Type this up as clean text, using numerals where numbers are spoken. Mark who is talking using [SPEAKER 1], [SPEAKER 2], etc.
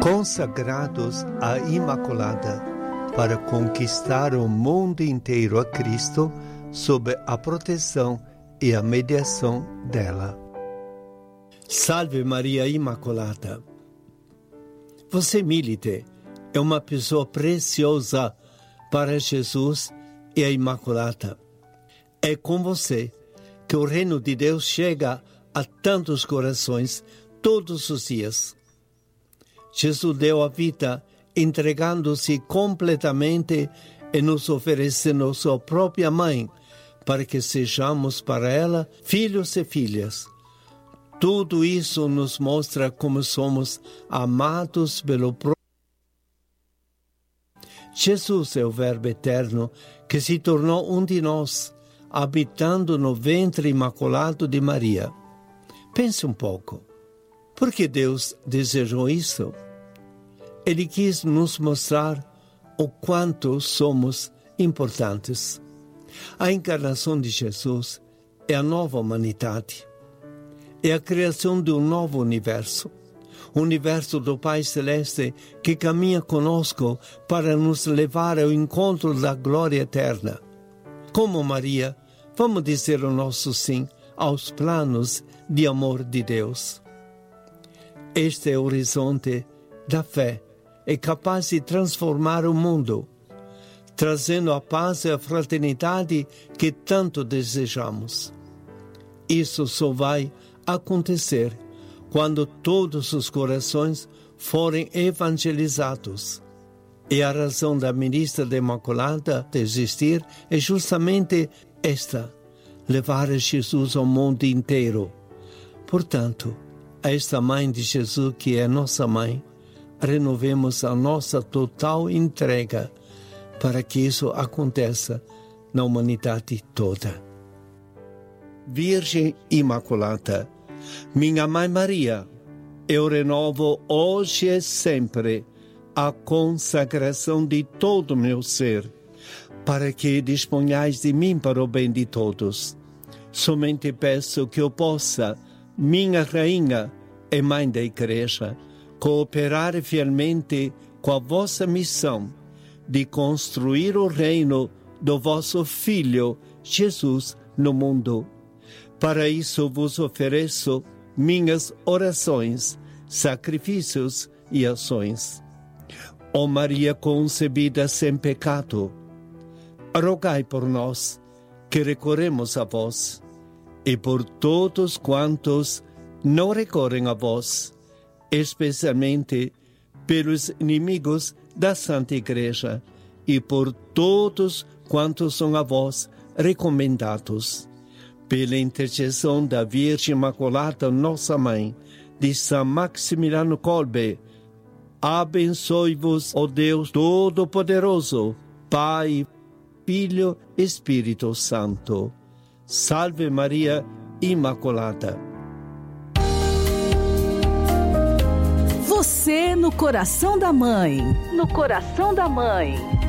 [SPEAKER 1] consagrados à Imaculada, para conquistar o mundo inteiro a Cristo sob a proteção e a mediação dela. Salve Maria Imaculada! Você, Milite, é uma pessoa preciosa para Jesus e a Imaculada. É com você que o reino de Deus chega a tantos corações todos os dias. Jesus deu a vida entregando-se completamente e nos oferecendo sua própria mãe, para que sejamos para ela filhos e filhas. Tudo isso nos mostra como somos amados pelo próprio. Jesus é o Verbo eterno que se tornou um de nós, habitando no ventre imaculado de Maria. Pense um pouco. Por que Deus desejou isso? Ele quis nos mostrar o quanto somos importantes. A encarnação de Jesus é a nova humanidade. É a criação de um novo universo. O universo do Pai Celeste que caminha conosco para nos levar ao encontro da glória eterna. Como Maria, vamos dizer o nosso sim aos planos de amor de Deus. Este é o horizonte da fé. É capaz de transformar o mundo, trazendo a paz e a fraternidade que tanto desejamos. Isso só vai acontecer quando todos os corações forem evangelizados. E a razão da ministra da Imaculada de existir é justamente esta: levar Jesus ao mundo inteiro. Portanto, a esta mãe de Jesus, que é nossa mãe, renovemos a nossa total entrega para que isso aconteça na humanidade toda. Virgem Imaculada, minha Mãe Maria, eu renovo hoje e sempre a consagração de todo o meu ser, para que disponhais de mim para o bem de todos. Somente peço que eu possa, minha Rainha e Mãe da Igreja, cooperar fielmente com a vossa missão de construir o reino do vosso Filho, Jesus, no mundo. Para isso vos ofereço minhas orações, sacrifícios e ações. Ó Maria concebida sem pecado, rogai por nós que recorremos a vós e por todos quantos não recorrem a vós, especialmente pelos inimigos da Santa Igreja e por todos quantos são a vós recomendados. Pela intercessão da Virgem Imaculada, nossa Mãe, de São Maximiliano Kolbe, abençoe-vos, ó Deus Todo-Poderoso, Pai, Filho e Espírito Santo. Salve Maria Imaculada.
[SPEAKER 2] Você no coração da Mãe. No coração da Mãe.